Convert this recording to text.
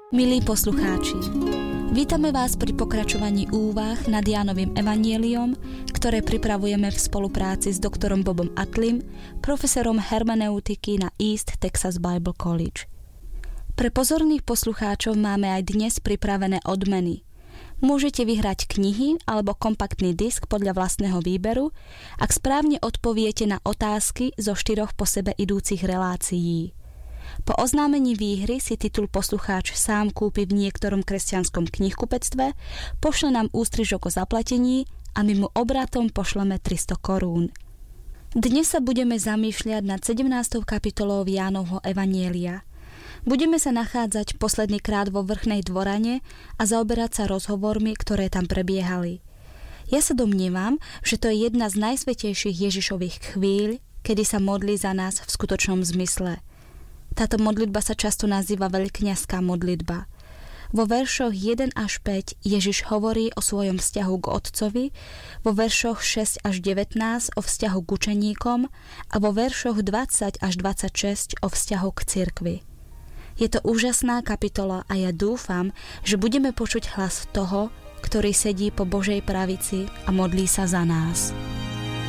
Milí poslucháči, vítame vás pri pokračovaní úvah nad Jánovým evanjeliom, ktoré pripravujeme v spolupráci s doktorom Bobom Atlim, profesorom hermeneutiky na East Texas Bible College. Pre pozorných poslucháčov máme aj dnes pripravené odmeny. Môžete vyhrať knihy alebo kompaktný disk podľa vlastného výberu, ak správne odpoviete na otázky zo 4 po sebe idúcich relácií. Po oznámení výhry si titul poslucháč sám kúpi v niektorom kresťanskom knihkupectve, pošle nám ústrižok o zaplatení a my mu obratom pošleme 300 korún. Dnes sa budeme zamýšľať nad 17. kapitolou Jánovho evanjelia. Budeme sa nachádzať posledný krát vo vrchnej dvorane a zaoberať sa rozhovormi, ktoré tam prebiehali. Ja sa domnievam, že to je jedna z najsvätejších Ježišových chvíľ, kedy sa modlí za nás v skutočnom zmysle. Táto modlitba sa často nazýva veľkňazská modlitba. Vo veršoch 1 až 5 Ježiš hovorí o svojom vzťahu k Otcovi, vo veršoch 6 až 19 o vzťahu k učeníkom a vo veršoch 20 až 26 o vzťahu k cirkvi. Je to úžasná kapitola a ja dúfam, že budeme počuť hlas toho, ktorý sedí po Božej pravici a modlí sa za nás.